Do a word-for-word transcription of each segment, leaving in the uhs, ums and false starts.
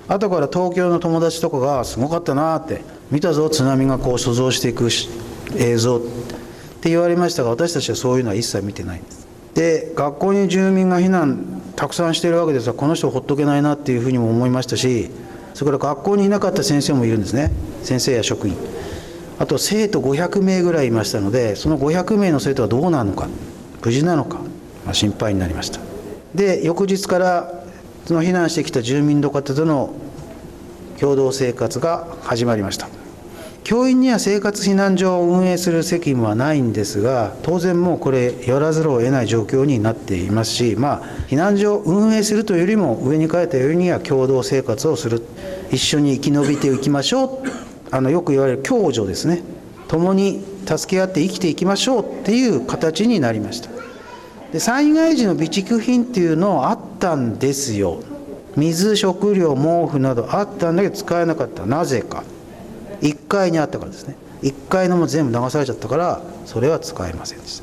後から東京の友達とかがすごかったなって、見たぞ津波がこう所蔵していく映像って言われましたが、私たちはそういうのは一切見てないんです。で、学校に住民が避難たくさんしているわけですが、この人をほっとけないなっていうふうにも思いましたし、それから学校にいなかった先生もいるんですね。先生や職員、あと生徒ごひゃくめいぐらいいましたので、そのごひゃくめいの生徒はどうなのか、無事なのか、まあ、心配になりました。で、翌日からその避難してきた住民の方との共同生活が始まりました。教員には生活避難所を運営する責務はないんですが、当然もうこれやらざるを得ない状況になっていますし、まあ避難所を運営するというよりも、上に書いたようには共同生活をする、一緒に生き延びていきましょう、あのよく言われる共助ですね、共に助け合って生きていきましょうっていう形になりました。で、災害時の備蓄品っていうのあったんですよ。水、食料、毛布などあったんだけど使えなかった。なぜか、いっかいにあったからですね。いっかいのも全部流されちゃったから、それは使えませんでした。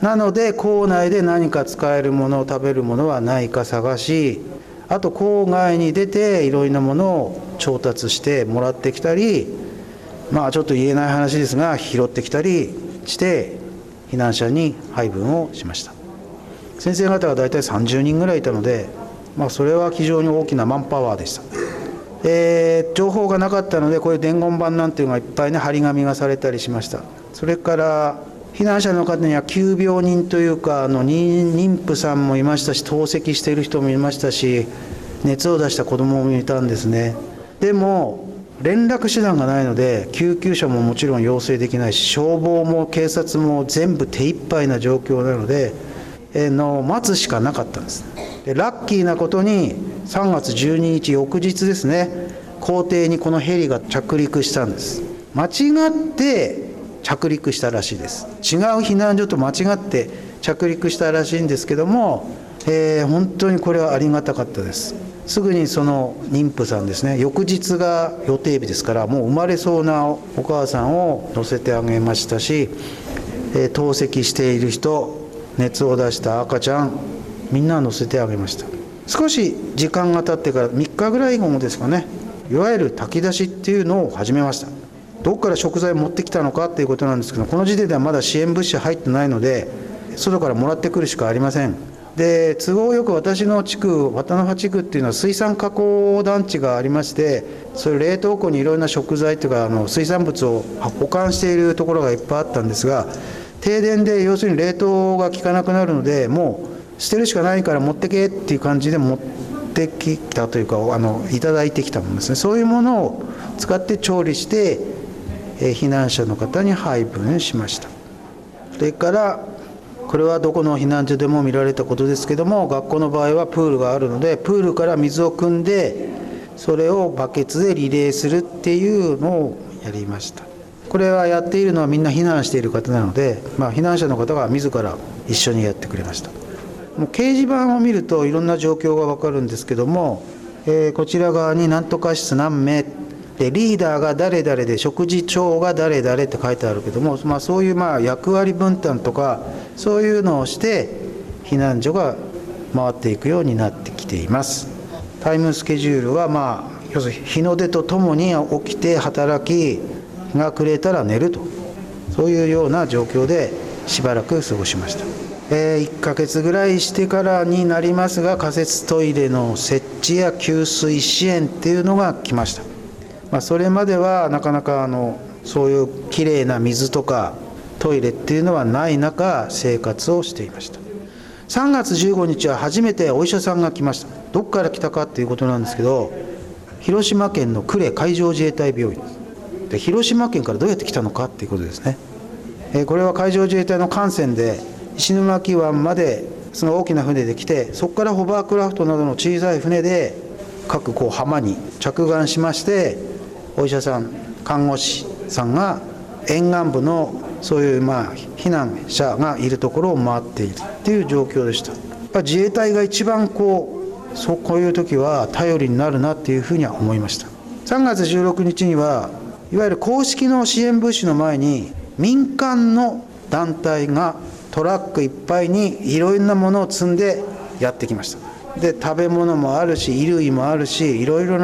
なので校内で何か使えるもの、食べるものはないか探し、あと校外に出ていろいろなものを調達してもらってきたり、まあちょっと言えない話ですが拾ってきたりして避難者に配分をしました。先生方が大体さんじゅうにんぐらいいたので、まあ、それは非常に大きなマンパワーでした。えー、情報がなかったので、こういう伝言板なんていうのがいっぱいね、張り紙がされたりしました。それから避難者の方には急病人というか、あの妊婦さんもいましたし、透析している人もいましたし、熱を出した子どももいたんですね。でも連絡手段がないので、救急車ももちろん要請できないし、消防も警察も全部手一杯な状況なので、えー、の待つしかなかったんです。で、ラッキーなことにさんがつじゅうににち、翌日ですね、校庭にこのヘリが着陸したんです。間違って着陸したらしいです。違う避難所と間違って着陸したらしいんですけども、えー、本当にこれはありがたかったです。すぐにその妊婦さんですね、翌日が予定日ですから、もう生まれそうなお母さんを乗せてあげましたし、えー、透析している人、熱を出した赤ちゃん、みんな乗せてあげました。少し時間が経ってからみっかぐらい後ですかね、いわゆる炊き出しっていうのを始めました。どこから食材を持ってきたのかっていうことなんですけど、この時点ではまだ支援物資入ってないので、外からもらってくるしかありません。で、都合よく私の地区、渡ノ葉地区っていうのは水産加工団地がありまして、そういう冷凍庫にいろいろな食材というか、あの水産物を保管しているところがいっぱいあったんですが、停電で要するに冷凍が効かなくなるので、もう捨てるしかないから持ってけっていう感じで持ってきたというか、あのいただいてきたものですね。そういうものを使って調理して、えー、避難者の方に配分しました。それからこれはどこの避難所でも見られたことですけども、学校の場合はプールがあるので、プールから水を汲んでそれをバケツでリレーするっていうのをやりました。これはやっているのはみんな避難している方なので、まあ、避難者の方が自ら一緒にやってくれました。もう掲示板を見るといろんな状況が分かるんですけども、えー、こちら側に何とか室何名で、リーダーが誰々で食事長が誰々って書いてあるけども、まあ、そういうまあ役割分担とかそういうのをして避難所が回っていくようになってきています。タイムスケジュールはまあ要するに日の出とともに起きて働き、日が暮れたら寝ると、そういうような状況でしばらく過ごしました。えー、いっかげつぐらいしてからになりますが、仮設トイレの設置や給水支援っていうのが来ました。まあ、それまではなかなかあのそういうきれいな水とかトイレっていうのはない中生活をしていました。さんがつじゅうごにちは初めてお医者さんが来ました。どこから来たかっていうことなんですけど、広島県の呉海上自衛隊病院です。で、広島県からどうやって来たのかっていうことですね。えー、これは海上自衛隊の艦船で石巻湾までその大きな船で来て、そこからホバークラフトなどの小さい船で各こう浜に着岸しまして、お医者さん、看護師さんが沿岸部のそういうまあ避難者がいるところを回っているっていう状況でした。やっぱ自衛隊が一番こう、そうこういう時は頼りになるなっていうふうには思いました。さんがつじゅうろくにちにはいわゆる公式の支援物資の前に民間の団体がトラックいっぱいにいろいろなものを積んでやってきました。で、食べ物もあるし衣類もあるし、いろいろな